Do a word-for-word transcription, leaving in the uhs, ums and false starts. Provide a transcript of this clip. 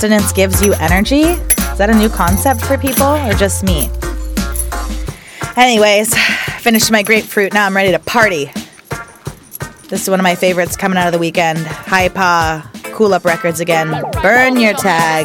abstinence gives you energy? Is that a new concept for people or just me? Anyways, finished my grapefruit. Now I'm ready to party. This is one of my favorites coming out of the weekend. Hi Pa, Cool Up Records again. Burn your tag.